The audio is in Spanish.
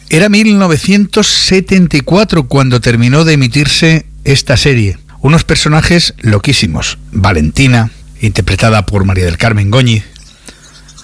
Era 1974 cuando terminó de emitirse esta serie. Unos personajes loquísimos. Valentina, interpretada por María del Carmen Góñiz,